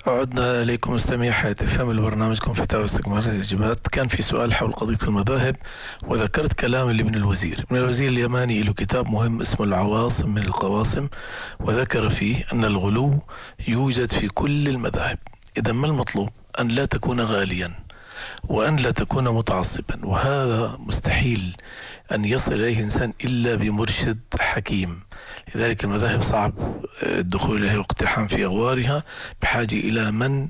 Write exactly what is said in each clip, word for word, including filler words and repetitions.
عدنا إليكم مستمعي حياة اف ام لبرنامجكم فتاوى استكمال الإجابات. كان في سؤال حول قضية المذاهب، وذكرت كلام لابن الوزير. ابن الوزير اليماني له كتاب مهم اسمه العواصم من القواصم، وذكر فيه أن الغلو يوجد في كل المذاهب. إذا ما المطلوب؟ أن لا تكون غاليا، وأن لا تكون متعصبا، وهذا مستحيل أن يصل إليه إنسان إلا بمرشد حكيم. لذلك المذاهب صعب الدخول إليها واقتحام في أغوارها، بحاجة إلى من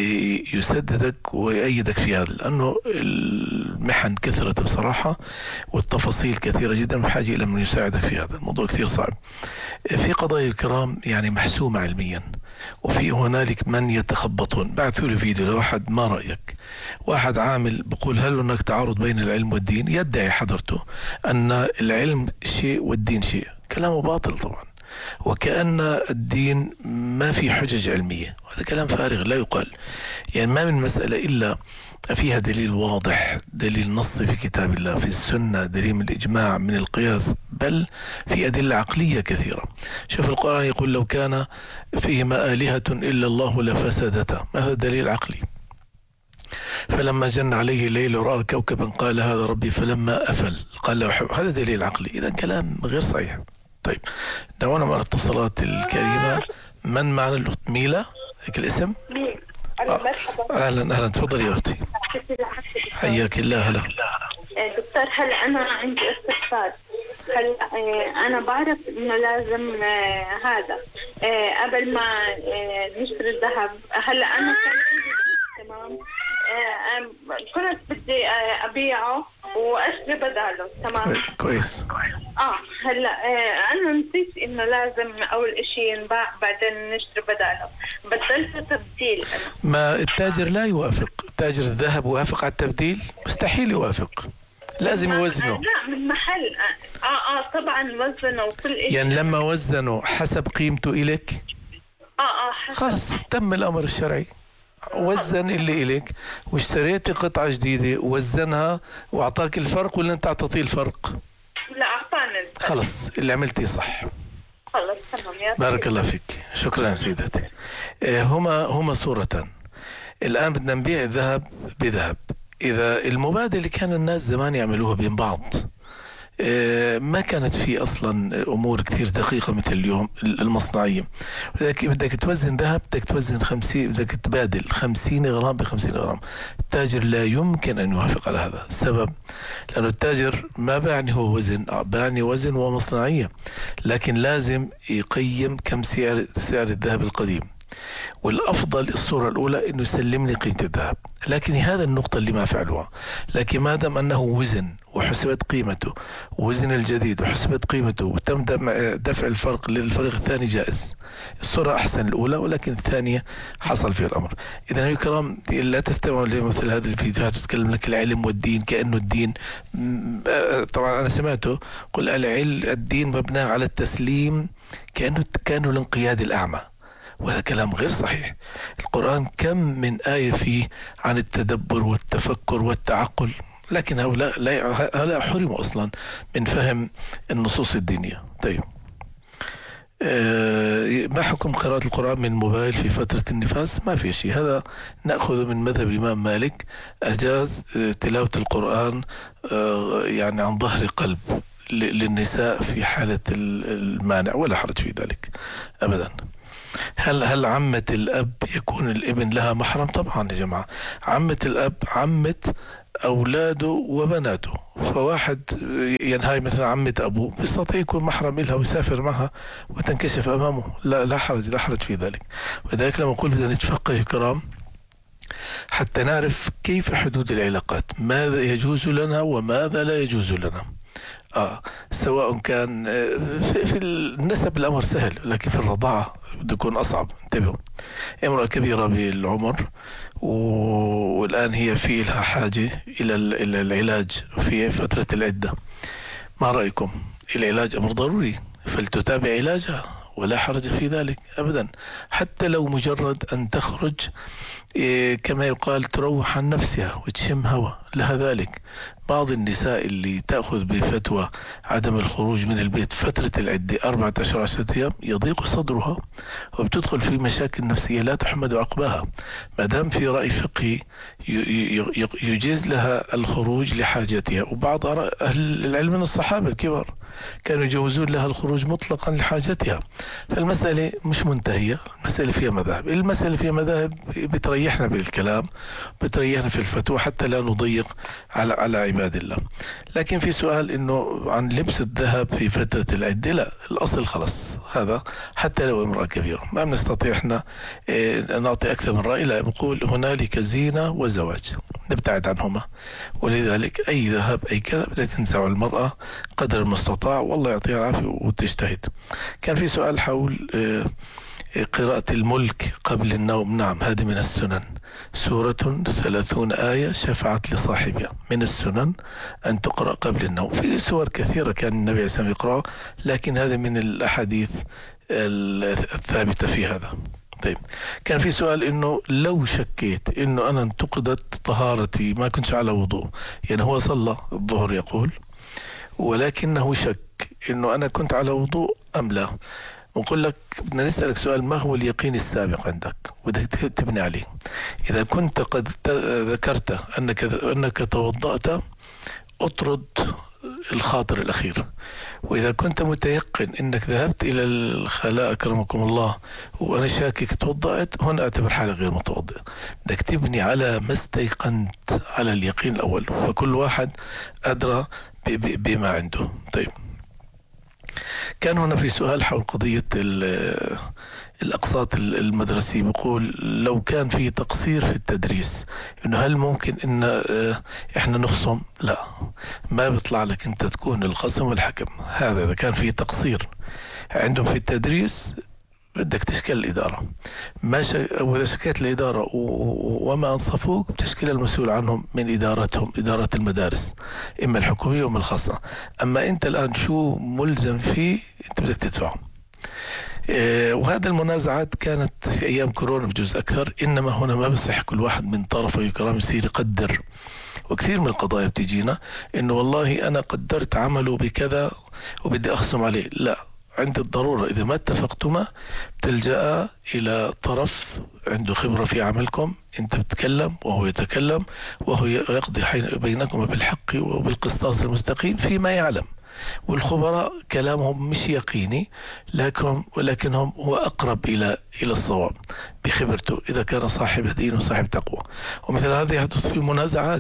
يسددك ويأيدك في هذا، لأنه المحن كثرة بصراحة والتفاصيل كثيرة جدا، بحاجة إلى من يساعدك في هذا الموضوع. كثير صعب. في قضايا الكرام يعني محسومة علميا، وفي هنالك من يتخبطون. بعثوا لي فيديو لواحد، ما رأيك؟ واحد عامل بقول هل هناك تعارض بين العلم والدين؟ يدعي حضرته أن العلم شيء والدين شيء. كلامه باطل طبعا، وكأن الدين ما في حجج علمية، وهذا كلام فارغ لا يقال. يعني ما من مسألة إلا فيها دليل واضح، دليل نصي في كتاب الله، في السنة، دليل من الإجماع، من القياس، بل في أدلة عقلية كثيرة. شوف القرآن يقول لو كان فيهما آلهة إلا الله لفسدتا، هذا دليل عقلي. فلما جن عليه الليل رأى كوكبا قال هذا ربي فلما أفل قال له حب. هذا دليل عقلي، إذا كلام غير صحيح. طيب دعونا مع الاتصالات الكريمة. من معنا؟ الأخت ميلا، هيك الاسم؟ آه. أهلا أهلا، تفضلي يا أختي. حياك الله. هلا دكتور، هل أنا عندي استفسار؟ هل أنا بعرف إنه لازم هذا قبل ما نشتري الذهب، هلا أنا كان عندي تمام، كنت بدي أبيعه وأشتري بداله، تمام كويس. آه هلا أنا نسيت إنه لازم أول إشي ينباع بعدين نشتري بداله، بدلت تبديل. أنا ما التاجر لا يوافق، تاجر الذهب وافق على التبديل؟ مستحيل يوافق، لازم يوزنه. لا من محل اه اه طبعا وزنه وكل شيء. يعني لما وزنه حسب قيمته إليك، اه اه حسب. خلص تم الأمر الشرعي. وزن اللي إليك، واشتريت قطعة جديدة وزنها وأعطاك الفرق، ولا أنت أعطيه الفرق؟ لا أعطاني الفرق. خلص اللي عملتيه صح. خلص تمام. يا بارك الله فيك، شكرا سيدتي. هما هما صورتان. الآن بدنا نبيع الذهب بذهب. إذا المبادلة اللي كان الناس زمان يعملوها بين بعض، ما كانت في أصلا أمور كثير دقيقة مثل اليوم المصنعية. بدك بدك توزن ذهب، بدك توزن خمسين، بدك تبادل خمسين غرام بخمسين غرام. التاجر لا يمكن أن يوافق على هذا. السبب لأنه التاجر ما باعني هو وزن، باعني وزن ومصنعية، لكن لازم يقيم كم سعر سعر الذهب القديم. والأفضل الصورة الأولى إنه يسلم لي قيمة الذهب، لكن هذا النقطة اللي ما فعلوها. لكن ما دام أنه وزن وحسبت قيمته، وزن الجديد وحسبت قيمته، وتم دفع الفرق للفريق الثاني، جائز. الصورة أحسن الأولى، ولكن الثانية حصل فيها الأمر. إذا يا الكرام لا تستمعوا لمثل هذه الفيديوهات وتتكلم لك العلم والدين كأنه الدين. طبعا أنا سمعته قل العلم الدين مبنى على التسليم، كأنه كأنه الانقياد الأعمى، وهذا كلام غير صحيح. القرآن كم من آية فيه عن التدبر والتفكر والتعقل، لكن هؤلاء لا هؤلاء حرموا أصلا من فهم النصوص الدينية. طيب أه ما حكم قراءة القرآن من الموبايل في فترة النفاس؟ ما في شيء، هذا نأخذ من مذهب الإمام مالك، أجاز تلاوة القرآن أه يعني عن ظهر قلب للنساء في حالة المانع، ولا حرج في ذلك أبدا. هل هل عمة الأب يكون الابن لها محرم؟ طبعا يا جماعة، عمة الأب عمة أولاده وبناته. فواحد ينهاي مثلا عمة أبوه بيستطيع يكون محرم لها ويسافر معها وتنكشف أمامه، لا لا حرج لا حرج في ذلك. ولذلك لما أقول بدنا نتفقه يا كرام حتى نعرف كيف حدود العلاقات، ماذا يجوز لنا وماذا لا يجوز لنا. آه سواء كان في, في النسب الأمر سهل، لكن في الرضاعة بده يكون أصعب. انتبهوا، امرأة كبيرة بالعمر والآن هي في لها حاجة إلى إلى العلاج في فترة العدة، ما رأيكم؟ العلاج أمر ضروري، فلتتابع علاجها ولا حرج في ذلك أبدا، حتى لو مجرد أن تخرج إيه كما يقال تروح عن نفسها وتشم هوا، لها ذلك. بعض النساء اللي تأخذ بفتوى عدم الخروج من البيت فترة العدة أربعة عشر عشرة أيام يضيق صدرها وبتدخل في مشاكل نفسية لا تحمد عقباها، ما دام في رأي فقهي يجيز لها الخروج لحاجتها. وبعض أهل العلم من الصحابة الكبار كانوا يجوزون لها الخروج مطلقا لحاجتها. فالمسألة مش منتهية، المسألة فيها مذاهب، المسألة فيها مذاهب بتريحنا بالكلام، بتريحنا في الفتوى حتى لا نضيق على على عباد الله. لكن في سؤال إنه عن لبس الذهب في فترة العدة، لا، الأصل خلص هذا حتى لو امرأة كبيرة ما بنستطيع احنا اه نعطي أكثر من رأي، لا، نقول هنالك زينة وزواج نبتعد عنهما، ولذلك أي ذهب أي كذا بدها تنزع المرأة قدر المستطاع، والله يعطيها العافية وتجتهد. كان في سؤال حول اه قراءة الملك قبل النوم. نعم، هذه من السنن، سورة ثلاثون آية شفعت لصاحبها، من السنن أن تقرأ قبل النوم. في سور كثيرة كان النبي عليه الصلاة والسلام يقرأ، لكن هذا من الأحاديث الثابتة في هذا. طيب، كان في سؤال إنه لو شكيت إنه أنا انتقدت طهارتي ما كنتش على وضوء، يعني هو صلى الظهر يقول ولكنه شك إنه أنا كنت على وضوء أم لا، نقول لك بدنا نسألك سؤال: ما هو اليقين السابق عندك وبدك تبني عليه؟ إذا كنت قد ذكرت أنك أنك توضأت اطرد الخاطر الأخير، وإذا كنت متيقن أنك ذهبت إلى الخلاء أكرمكم الله وأنا شاكك توضأت، هنا أعتبر حالك غير متوضئ. بدك تبني على ما استيقنت، على اليقين الأول، فكل واحد أدرى بما عنده. طيب، كان هنا في سؤال حول قضية الأقساط المدرسي، بيقول لو كان في تقصير في التدريس إنه هل ممكن إن إحنا نخصم؟ لا، ما بيطلع لك أنت تكون الخصم والحكم، هذا إذا كان في تقصير عندهم في التدريس بدك تشكل الإدارة، ما ش... وإذا شكيت الإدارة و... وما أنصفوك بتشكل المسؤول عنهم من إدارتهم، إدارة المدارس إما الحكومية وإما الخاصة. أما أنت الآن شو ملزم فيه أنت بدك تدفعه. إيه، وهذا المنازعات كانت في أيام كورونا بجزء أكثر، إنما هنا ما بصح كل واحد من طرفه يكرم يصير يقدر. وكثير من القضايا بتجينا إنه والله أنا قدرت عمله بكذا وبدي أخصم عليه، لا، عند الضرورة إذا ما اتفقتما بتلجأ إلى طرف عنده خبرة في عملكم، أنت بتتكلم وهو يتكلم وهو يقضي بينكم بالحق وبالقسطاس المستقيم فيما يعلم. والخبراء كلامهم مش يقيني، لكن ولكنهم هو أقرب إلى إلى الصواب بخبرته إذا كان صاحب دين وصاحب تقوى. ومثل هذا يحدث في منازعات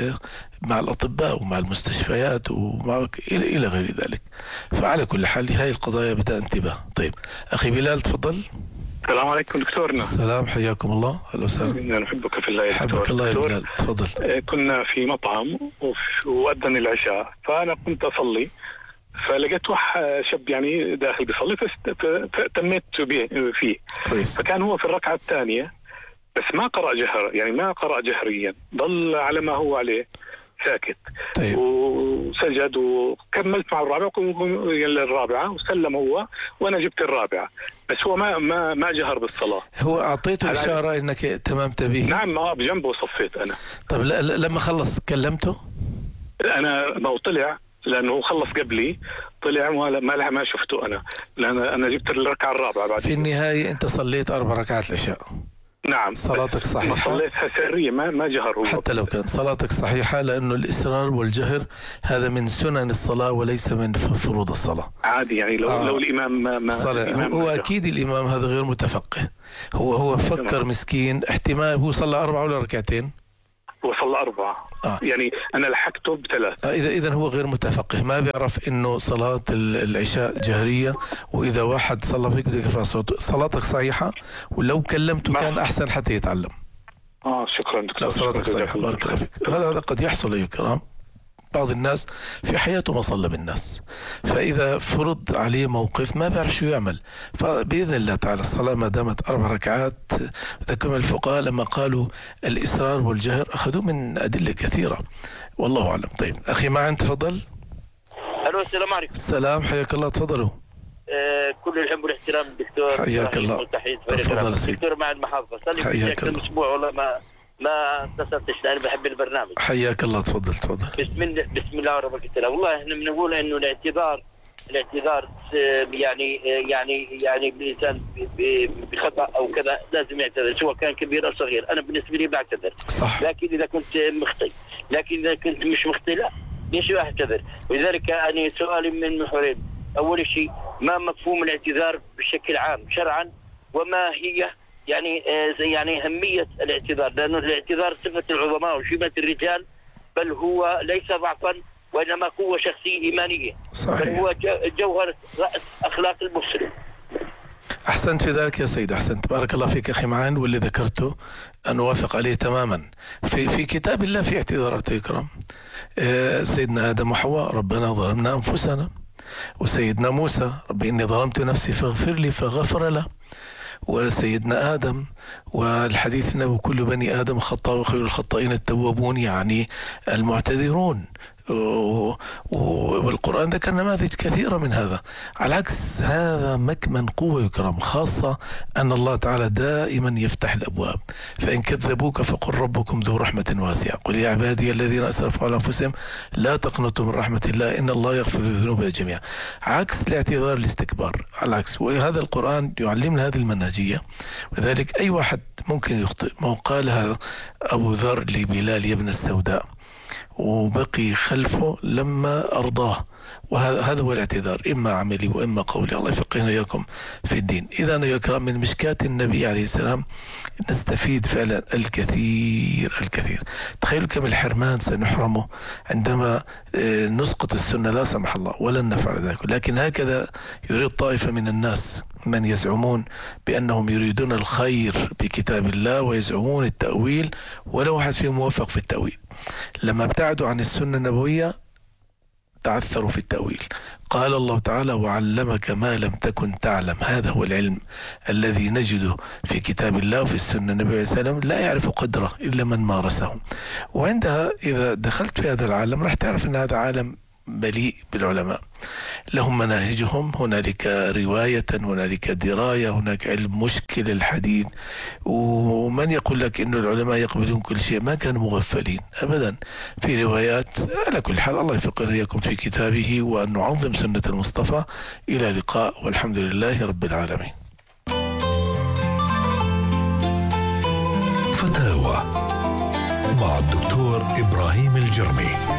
مع الأطباء ومع المستشفيات ومع إلى إلى غير ذلك. فعلى كل حال هاي القضايا بدها انتباه. طيب، أخي بلال تفضل. السلام عليكم دكتورنا. السلام، حياكم الله. أهلا وسهلا. نحبك في الله. حبك الله يا بلال، تفضل. كنا في مطعم وأذن العشاء، فأنا كنت أصلي فلقيت واحد شاب يعني داخل بيصلي فتميت فيه كويس. فكان هو في الركعة الثانية بس ما قرأ جهر، يعني ما قرأ جهريا، ضل على ما هو عليه ساكت. طيب. وسجد وكملت مع الرابعة الرابعة وسلم هو وأنا جبت الرابعة، بس هو ما ما ما جهر بالصلاة. هو أعطيته إشارة إنك تممت به؟ نعم، ما بجنبه صفيت أنا. طيب، لما خلص كلمته؟ أنا ما طلع لأنه خلص قبلي، طلع ما ما ما شفته أنا، لأن أنا جبت الركعة الرابعة بعد. في النهاية أنت صليت أربع ركعات العشاء. نعم، صلاتك صحيحة. صليتها سرية، ما ما جهر. حتى لو كان صلاتك صحيحة، لأنه الإصرار والجهر هذا من سنن الصلاة وليس من فروض الصلاة. عادي يعني لو آه. لو الإمام ما, ما الإمام هو ما أكيد الإمام هذا غير متفقه، هو هو فكر مسكين، احتمال هو صلى أربعة ولا ركعتين؟ وصل أربعة. آه. يعني أنا لحقته بثلاث. آه إذا إذا هو غير متفقه، ما بيعرف إنه صلاة العشاء جهرية، وإذا واحد صلى فيك بدك ترفع صوته. صلاتك صحيحة، ولو كلمته كان أحسن حتى يتعلم. آه شكرا دكتور. لا، صلاتك صحيحة، بارك الله فيك. هذا هذا قد يحصل أيها الكرام، بعض الناس في حياته ما صلى بالناس، فإذا فرض عليه موقف ما بيعرف شو يعمل. فبإذن الله تعالى الصلاة ما دامت أربع ركعات، ذكر الفقهاء لما قالوا الإصرار والجهر أخذوا من أدلة كثيرة، والله أعلم. طيب، أخي معن تفضل. ألو، السلام عليكم. السلام، حياك الله، تفضلوا. آه كل الحب والاحترام دكتور. حياك الله، تفضل سيدي. دكتور مع المحافظة، صار لي أكثر من أسبوع والله ما ما اتصلتش لأن بحب البرنامج. حياك الله، تفضل تفضل. بسم الله بسم الله الرحمن الرحيم. والله احنا بنقول انه الاعتذار الاعتذار يعني يعني يعني الانسان بخطا او كذا لازم يعتذر سواء كان كبير او صغير. انا بالنسبه لي بعتذر صح. لكن اذا كنت مخطئ، لكن اذا كنت مش مخطئ لا ليش اعتذر؟ ولذلك يعني سؤالي من محورين. اول شيء ما مفهوم الاعتذار بشكل عام شرعا، وما هي يعني يعني اهميه الاعتذار؟ لانه الاعتذار صفه العظماء وشيمه الرجال، بل هو ليس ضعفا وإنما قوة شخصية إيمانية. صحيح. بل هو جوهر رأس أخلاق المسلم. أحسنت في ذلك يا سيد، أحسنت، بارك الله فيك أخي معان. واللي ذكرته أنا وافق عليه تماما. في في كتاب الله في اعتذارات يا إكرام. آه سيدنا آدم وحواء ربنا ظلمنا أنفسنا، وسيدنا موسى ربي إني ظلمت نفسي فاغفر لي فغفر له، وسيدنا آدم والحديث أنه كل بني آدم خطاء وخير الخطائين التوابون، يعني المعتذرون. والقرآن ذكر نماذج كثيرة من هذا. على العكس هذا مكمن قوة وكرم، خاصة أن الله تعالى دائما يفتح الأبواب. فإن كذبوك فقل ربكم ذو رحمة واسعة قل يا عبادي الذين أسرفوا على أنفسهم لا تقنطوا من رحمة الله إن الله يغفر الذنوب جميعا. عكس الاعتذار الاستكبار، على العكس. وهذا القرآن يعلمنا هذه المنهجية، وذلك أي واحد ممكن يخطئ. ما قالها أبو ذر لبلال يا ابن السوداء وبقي خلفه لما أرضاه. وهذا هذا هو الاعتذار، إما عملي وإما قولي. الله يفقهنا إياكم في الدين. إذا يا كرام من مشكات النبي عليه السلام نستفيد فعلا الكثير الكثير. تخيلوا كم الحرمان سنحرمه عندما نسقط السنة، لا سمح الله، ولن نفعل ذلك. لكن هكذا يريد طائفة من الناس من يزعمون بأنهم يريدون الخير بكتاب الله ويزعمون التأويل، ولا واحد فيهم موفق في التأويل. لما ابتعدوا عن السنة النبوية تعثروا في التأويل. قال الله تعالى وعلمك ما لم تكن تعلم. هذا هو العلم الذي نجده في كتاب الله وفي السنة. النبي عليه السلام لا يعرف قدره إلا من مارسه. وعندها إذا دخلت في هذا العالم راح تعرف أن هذا عالم مليء بالعلماء، لهم مناهجهم، هنالك رواية، هنالك دراية، هناك علم مشكل الحديث. ومن يقول لك إنه العلماء يقبلون كل شيء؟ ما كانوا مغفلين أبدا في روايات. على كل حال الله يفقهنا إياكم في كتابه، وأن نعظم سنة المصطفى. إلى لقاء والحمد لله رب العالمين. فتاوى مع الدكتور إبراهيم الجرمي.